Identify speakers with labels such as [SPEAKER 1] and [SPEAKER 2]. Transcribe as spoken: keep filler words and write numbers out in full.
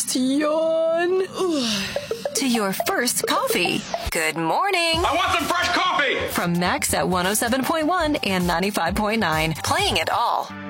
[SPEAKER 1] Just yawn.
[SPEAKER 2] To your first coffee. Good morning.
[SPEAKER 3] I want some fresh coffee.
[SPEAKER 2] From Max at one oh seven point one and ninety-five point nine. Playing it all.